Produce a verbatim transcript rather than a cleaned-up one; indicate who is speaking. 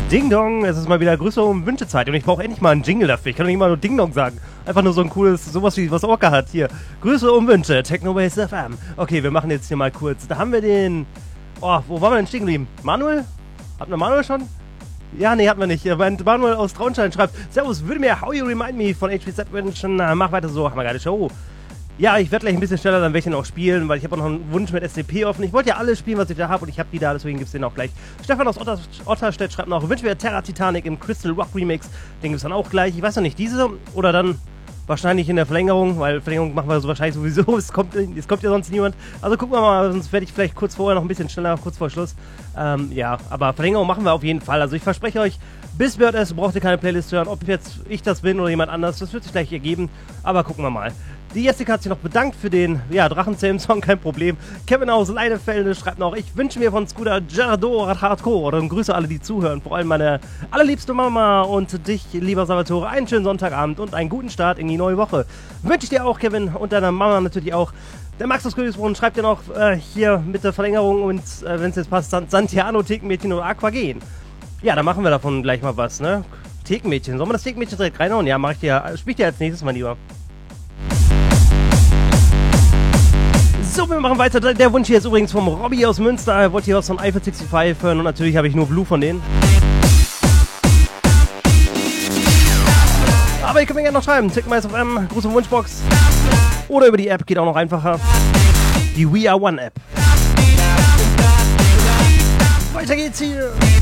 Speaker 1: Ding Dong, es ist mal wieder Grüße um Wünschezeit und ich brauche endlich mal einen Jingle dafür. Ich kann doch nicht mal nur Ding Dong sagen. Einfach nur so ein cooles, sowas wie was Orca hat hier. Grüße um Wünsche, Technobase F M. Okay, wir machen jetzt hier mal kurz. Da haben wir den, oh, wo waren wir denn stehen geblieben? Manuel? Hatten wir Manuel schon? Ja, nee, hatten wir nicht. Manuel aus Traunstein schreibt, Servus, würde mir How You Remind Me von H P Z wünschen. Mach weiter so, haben wir geile Show. Ja, ich werde gleich ein bisschen schneller, dann werde ich den auch spielen, weil ich habe auch noch einen Wunsch mit S C P offen. Ich wollte ja alles spielen, was ich da habe und ich habe die da, deswegen gibt es den auch gleich. Stefan aus Otter, Otterstedt schreibt noch, wünschen wir Terra Titanic im Crystal Rock Remix. Den gibt es dann auch gleich. Ich weiß noch nicht, diese oder dann wahrscheinlich in der Verlängerung, weil Verlängerung machen wir so wahrscheinlich sowieso. Es kommt, es kommt ja sonst niemand. Also gucken wir mal, sonst werde ich vielleicht kurz vorher noch ein bisschen schneller, kurz vor Schluss. Ähm, ja, aber Verlängerung machen wir auf jeden Fall. Also ich verspreche euch, bis Bird ist, braucht ihr keine Playlist hören. Ob jetzt ich das bin oder jemand anders, das wird sich gleich ergeben. Aber gucken wir mal. Die Jessica hat sich noch bedankt für den ja, Drachenzähmen-Song, kein Problem. Kevin aus Leinefelde schreibt noch, ich wünsche mir von Scooter Gerardo Hardcore und grüße alle, die zuhören, vor allem meine allerliebste Mama und dich, lieber Salvatore, einen schönen Sonntagabend und einen guten Start in die neue Woche. Wünsche ich dir auch, Kevin, und deiner Mama natürlich auch. Der Max aus Königsbrunn schreibt ja noch äh, hier mit der Verlängerung und, äh, wenn es jetzt passt, Santiano, Thekenmädchen oder Aqua gehen. Ja, dann machen wir davon gleich mal was, ne? Thekenmädchen, sollen wir das Thekenmädchen direkt reinhauen? Ja, mach ich dir, spiel ich dir als nächstes mal lieber. So, wir machen weiter. Der Wunsch hier ist übrigens vom Robby aus Münster. Er wollte hier was von Eiffel fünfundsechzig hören und natürlich habe ich nur Blue von denen. Aber ihr könnt mir gerne noch schreiben. Tickmeister F M, Gruß auf Wunschbox. Oder über die App, geht auch noch einfacher. Die We Are One App. Weiter geht's hier.